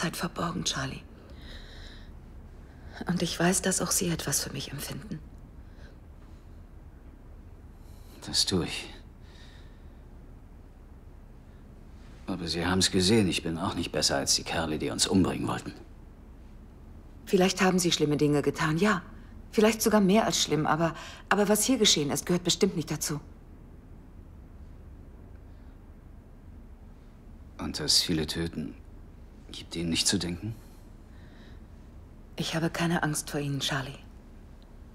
Zeit verborgen, Charlie. Und ich weiß, dass auch Sie etwas für mich empfinden. Das tue ich. Aber Sie haben es gesehen, ich bin auch nicht besser als die Kerle, die uns umbringen wollten. Vielleicht haben Sie schlimme Dinge getan, ja. Vielleicht sogar mehr als schlimm, aber was hier geschehen ist, gehört bestimmt nicht dazu. Und dass viele töten, gibt Ihnen nicht zu denken? Ich habe keine Angst vor Ihnen, Charlie.